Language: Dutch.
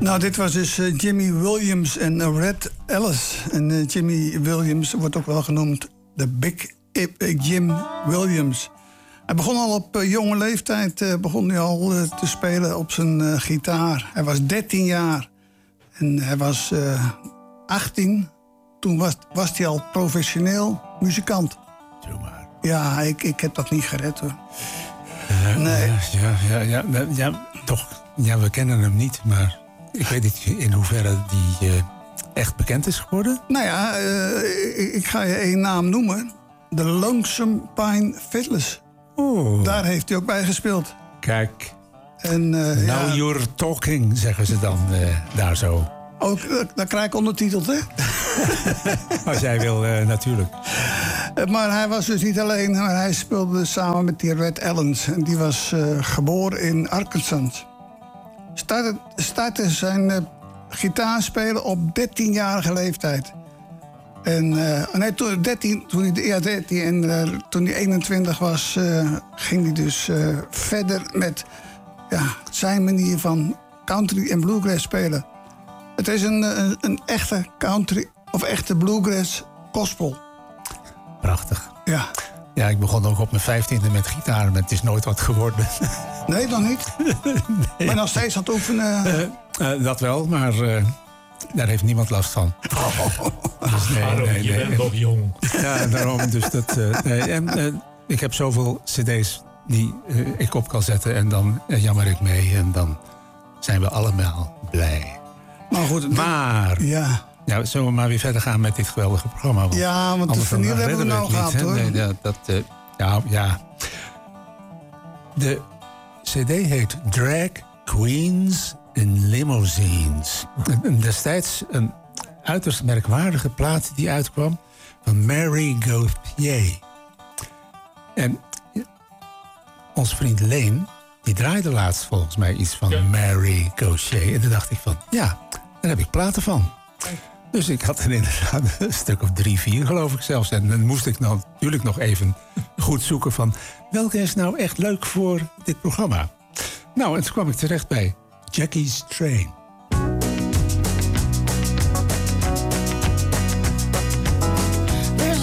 Nou, dit was dus Jimmy Williams en Red Ellis. En Jimmy Williams wordt ook wel genoemd de Big Jim Williams. Hij begon al op jonge leeftijd te spelen op zijn gitaar. Hij was 13 jaar en hij was 18. Toen was hij al professioneel muzikant. Doe maar. Ja, ik heb dat niet gered, hoor. Nee. Ja, toch. Ja, we kennen hem niet, maar ik weet niet in hoeverre die echt bekend is geworden. Nou ja, ik ga je één naam noemen. De Lonesome Pine Fiddlers. Oh. Daar heeft hij ook bij gespeeld. Kijk. En, Now you're talking, zeggen ze dan daar zo. Ook, dan krijg ik ondertiteld, hè? Als jij wil, natuurlijk. Maar hij was dus niet alleen, maar hij speelde samen met die Red Ellis. En die was geboren in Arkansas. Startte zijn gitaarspelen op 13-jarige leeftijd. En toen hij 21 was, ging hij dus verder met zijn manier van country en bluegrass spelen. Het is een echte country of echte bluegrass gospel. Prachtig. Ja. Ja, ik begon ook op mijn 15e met gitaar, maar het is nooit wat geworden. Nee, dan niet? Nee. Maar nog steeds aan het oefenen? Dat wel, maar daar heeft niemand last van. Dus je bent nog jong. Ja, daarom. Dus dat, ik heb zoveel cd's die ik op kan zetten en dan jammer ik mee. En dan zijn we allemaal blij. Maar goed, ja, zullen we maar weer verder gaan met dit geweldige programma? Want de vinyl hebben we nou gehad, hoor. Nee, De cd heet Drag Queens in Limousines. Destijds een uiterst merkwaardige plaat die uitkwam van Mary Gauthier. En onze vriend Leen, die draaide laatst volgens mij iets van Mary Gauthier. En toen dacht ik van, ja, daar heb ik platen van. Dus ik had er inderdaad een stuk of 3, 4 geloof ik zelfs. En dan moest ik natuurlijk nog even goed zoeken van welke is nou echt leuk voor dit programma. Nou, en toen kwam ik terecht bij Jackie's Train.